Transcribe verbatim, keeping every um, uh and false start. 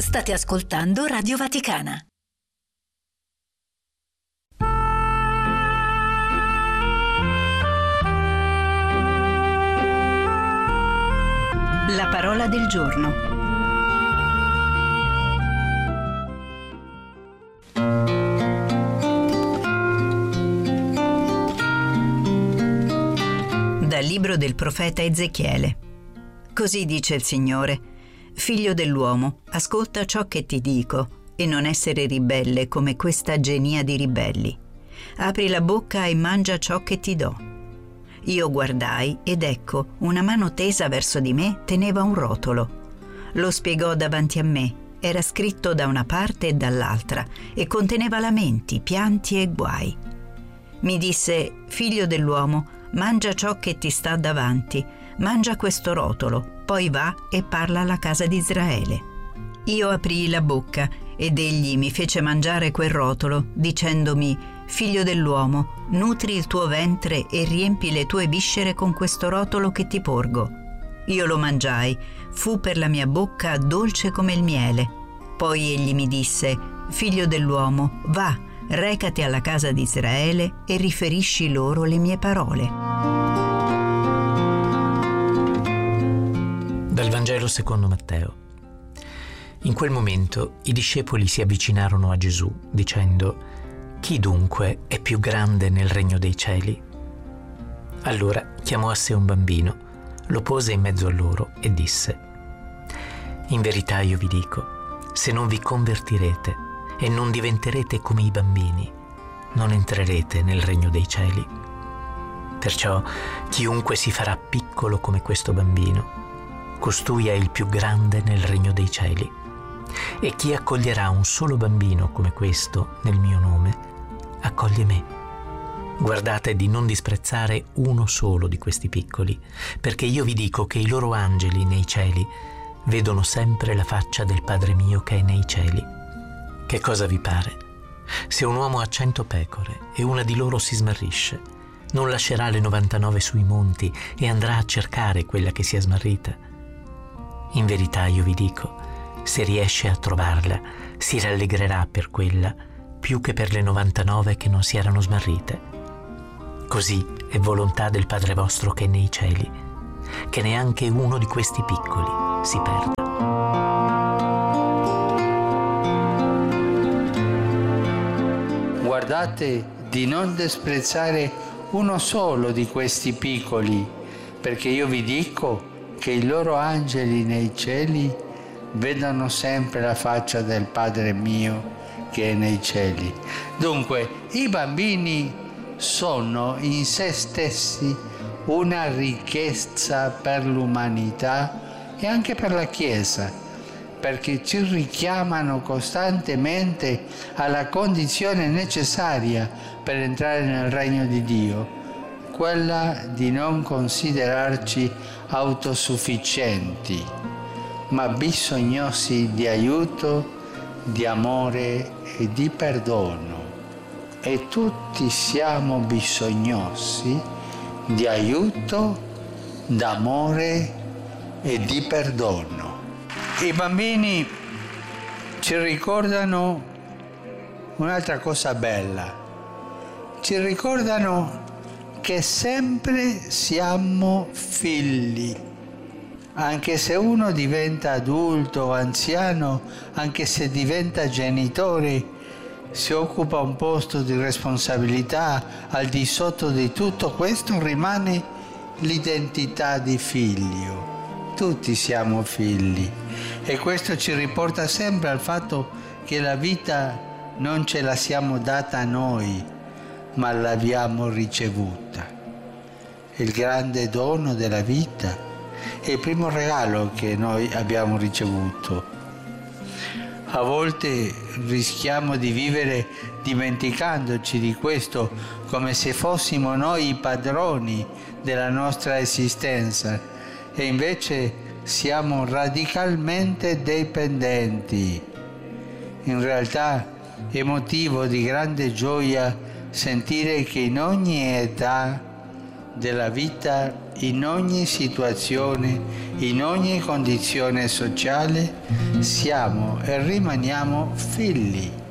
State ascoltando Radio Vaticana. La parola del giorno. Dal libro del profeta Ezechiele. Così dice il Signore: Figlio dell'uomo, ascolta ciò che ti dico e non essere ribelle come questa genia di ribelli. Apri la bocca e mangia ciò che ti do. Io guardai ed ecco, una mano tesa verso di me teneva un rotolo. Lo spiegò davanti a me. Era scritto da una parte e dall'altra e conteneva lamenti, pianti e guai. Mi disse: Figlio dell'uomo, mangia ciò che ti sta davanti, mangia questo rotolo, poi va e parla alla casa di Israele. Io aprii la bocca ed egli mi fece mangiare quel rotolo, dicendomi: Figlio dell'uomo, nutri il tuo ventre e riempi le tue viscere con questo rotolo che ti porgo. Io lo mangiai, fu per la mia bocca dolce come il miele. Poi egli mi disse: Figlio dell'uomo, va, recati alla casa di Israele e riferisci loro le mie parole. Dal Vangelo secondo Matteo. In quel momento i discepoli si avvicinarono a Gesù, dicendo: Chi dunque è più grande nel regno dei cieli? Allora chiamò a sé un bambino, lo pose in mezzo a loro e disse: In verità io vi dico, se non vi convertirete e non diventerete come i bambini, non entrerete nel regno dei cieli. Perciò chiunque si farà piccolo come questo bambino, costui è il più grande nel regno dei cieli. E chi accoglierà un solo bambino come questo nel mio nome, accoglie me. Guardate di non disprezzare uno solo di questi piccoli, perché io vi dico che i loro angeli nei cieli vedono sempre la faccia del Padre mio che è nei cieli. Che cosa vi pare? Se un uomo ha cento pecore e una di loro si smarrisce, non lascerà le novantanove sui monti e andrà a cercare quella che si è smarrita? In verità io vi dico, se riesce a trovarla, si rallegrerà per quella più che per le novantanove che non si erano smarrite. Così è volontà del Padre vostro che è nei cieli, che neanche uno di questi piccoli si perda. Guardate di non disprezzare uno solo di questi piccoli, perché io vi dico che i loro angeli nei cieli vedono sempre la faccia del Padre mio che è nei cieli. Dunque, i bambini sono in se stessi una ricchezza per l'umanità e anche per la Chiesa, perché ci richiamano costantemente alla condizione necessaria per entrare nel regno di Dio, quella di non considerarci autosufficienti, ma bisognosi di aiuto, di amore e di perdono. E tutti siamo bisognosi di aiuto, d'amore e di perdono. I bambini ci ricordano un'altra cosa bella, ci ricordano che sempre siamo figli. Anche se uno diventa adulto o anziano, anche se diventa genitore, si occupa un posto di responsabilità, al di sotto di tutto questo rimane l'identità di figlio. Tutti siamo figli e questo ci riporta sempre al fatto che la vita non ce la siamo data noi, ma l'abbiamo ricevuta. Il grande dono della vita è il primo regalo che noi abbiamo ricevuto. A volte rischiamo di vivere dimenticandoci di questo, come se fossimo noi i padroni della nostra esistenza, e invece siamo radicalmente dipendenti. In realtà è motivo di grande gioia sentire che in ogni età della vita in ogni situazione, in ogni condizione sociale, siamo e rimaniamo figli.